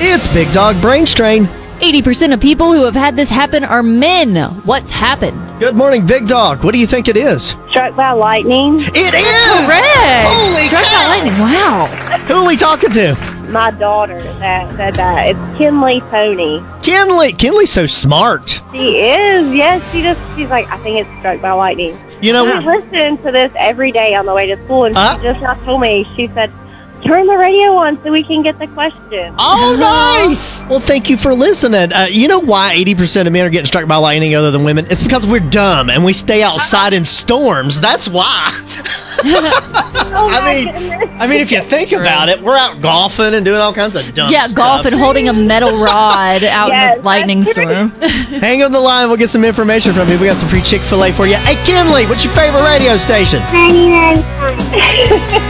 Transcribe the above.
It's Big Dog Brain Strain. 80% of people who have had this happen are men. What's happened? Good morning, Big Dog. What do you think it is? Struck by lightning. It is! Correct. Holy Struck by cow! lightning. Wow. Who are we talking to? My daughter that said that. It's Kinley Tony. Kinley. Kinley's so smart. She is. Yes, she's like, I think it's struck by lightning. You know, I listen to this every day on the way to school, and she just now told me, she said, turn the radio on so we can get the question. oh, nice! Well, thank you for listening. You know why 80% of men are getting struck by lightning other than women? It's because we're dumb and we stay outside in storms. That's why. Oh, I mean, if you think about it, we're out golfing and doing all kinds of dumb Yeah, stuff. golf and holding a metal rod out in Yes, the lightning that's true. storm. Hang on the line. We'll get some information from you. We got some free Chick-fil-A for you. Hey, Kinley, what's your favorite radio station? 99.